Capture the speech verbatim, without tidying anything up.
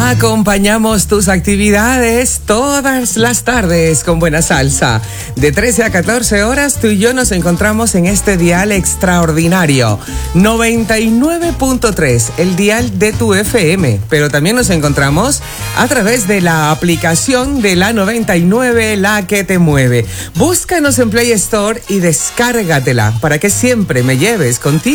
Acompañamos tus actividades todas las tardes con buena salsa. De trece a catorce horas, tú y yo nos encontramos en este dial extraordinario. noventa y nueve punto tres, el dial de tu F M. Pero también nos encontramos a través de la aplicación de la noventa y nueve, la que te mueve. Búscanos en Play Store y descárgatela para que siempre me lleves contigo.